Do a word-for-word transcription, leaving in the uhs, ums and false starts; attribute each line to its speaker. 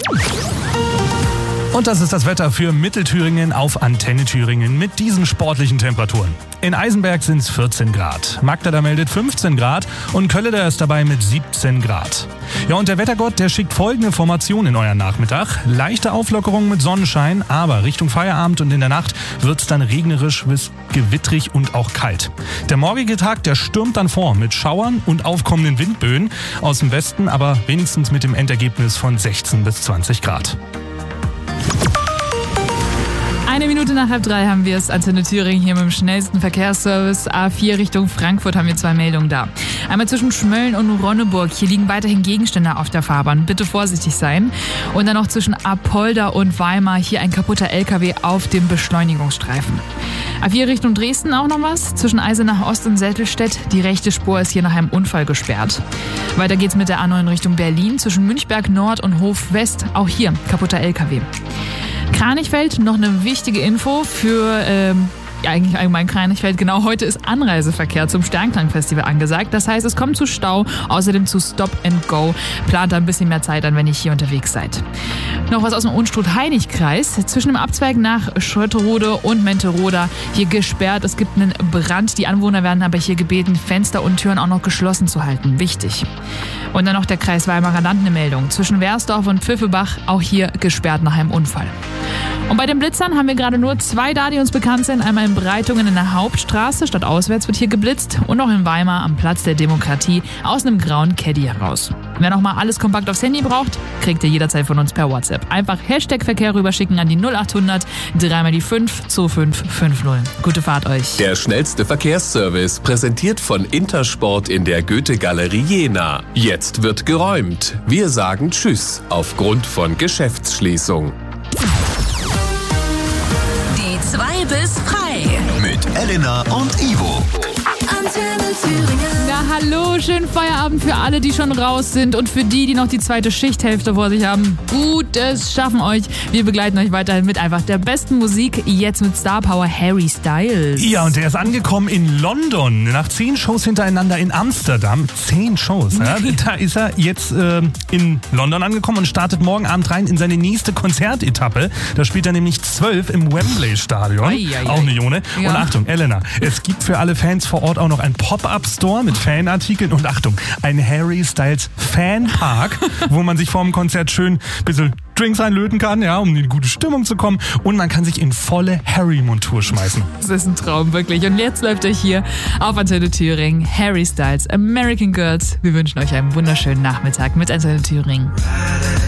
Speaker 1: Und das ist das Wetter für Mittelthüringen auf Antenne Thüringen mit diesen sportlichen Temperaturen. In Eisenberg sind es vierzehn Grad, Magdala meldet fünfzehn Grad und Kölleder ist dabei mit siebzehn Grad. Ja, und der Wettergott, der schickt folgende Formation in euren Nachmittag. Leichte Auflockerung mit Sonnenschein, aber Richtung Feierabend und in der Nacht wird es dann regnerisch bis gewittrig und auch kalt. Der morgige Tag, der stürmt dann vor mit Schauern und aufkommenden Windböen aus dem Westen, aber wenigstens mit dem Endergebnis von sechzehn bis zwanzig Grad.
Speaker 2: Eine Minute nach halb drei haben wir es. Antenne Thüringen hier mit dem schnellsten Verkehrsservice. A vier Richtung Frankfurt haben wir zwei Meldungen da. Einmal zwischen Schmölln und Ronneburg. Hier liegen weiterhin Gegenstände auf der Fahrbahn. Bitte vorsichtig sein. Und dann noch zwischen Apolda und Weimar. Hier ein kaputter L K W auf dem Beschleunigungsstreifen. A vier Richtung Dresden auch noch was. Zwischen Eisenach Ost und Sättelstedt. Die rechte Spur ist hier nach einem Unfall gesperrt. Weiter geht's mit der A neun Richtung Berlin. Zwischen Münchberg Nord und Hof West. Auch hier kaputter L K W. Kranichfeld, noch eine wichtige Info für, ähm, ja, eigentlich allgemein Kranichfeld. Genau, heute ist Anreiseverkehr zum Sternklang-Festival angesagt. Das heißt, es kommt zu Stau, außerdem zu Stop and Go. Plant da ein bisschen mehr Zeit an, wenn ihr hier unterwegs seid. Noch was aus dem Unstrut-Heinig-Kreis. Zwischen dem Abzweig nach Schötterode und Menteroda hier gesperrt. Es gibt einen Brand. Die Anwohner werden aber hier gebeten, Fenster und Türen auch noch geschlossen zu halten. Wichtig. Und dann noch der Kreis Weimarer Land eine Meldung. Zwischen Wersdorf und Pfiffebach auch hier gesperrt nach einem Unfall. Und bei den Blitzern haben wir gerade nur zwei da, die uns bekannt sind. Einmal in Breitungen in der Hauptstraße, stadtauswärts wird hier geblitzt. Und auch in Weimar am Platz der Demokratie aus einem grauen Caddy heraus. Wer nochmal alles kompakt aufs Handy braucht, kriegt ihr jederzeit von uns per WhatsApp. Einfach Hashtag Verkehr rüberschicken an die null acht hundert dreimal die fünf zwei fünf fünf null. Gute Fahrt euch.
Speaker 3: Der schnellste Verkehrsservice, präsentiert von Intersport in der Goethe-Galerie Jena. Jetzt wird geräumt. Wir sagen Tschüss aufgrund von Geschäftsschließung.
Speaker 4: Die zwei bis frei.
Speaker 5: Mit Elena und Ivo.
Speaker 4: Antenne Thüringen.
Speaker 2: Na hallo, schönen Feierabend für alle, die schon raus sind und für die, die noch die zweite Schichthälfte vor sich haben. Gutes Schaffen euch. Wir begleiten euch weiterhin mit einfach der besten Musik. Jetzt mit Star Power Harry Styles.
Speaker 1: Ja, und der ist angekommen in London. Nach zehn Shows hintereinander in Amsterdam. Zehn Shows, ja? Da ist er jetzt äh, in London angekommen und startet morgen Abend rein in seine nächste Konzertetappe. Da spielt er nämlich zwölf im Wembley-Stadion.
Speaker 2: Ei, ei, ei.
Speaker 1: Auch nicht ohne.
Speaker 2: Ja.
Speaker 1: Und Achtung, Elena, es gibt für alle Fans vor Ort auch noch ein Pop-Up-Store mit Fanartikeln und Achtung, ein Harry Styles Fanpark, wo man sich vor dem Konzert schön ein bisschen Drinks einlöten kann, ja, um in eine gute Stimmung zu kommen, und man kann sich in volle Harry-Montur schmeißen.
Speaker 2: Das ist ein Traum, wirklich. Und jetzt läuft euch hier auf Antenne Thüringen Harry Styles American Girls. Wir wünschen euch einen wunderschönen Nachmittag mit Antenne Thüringen.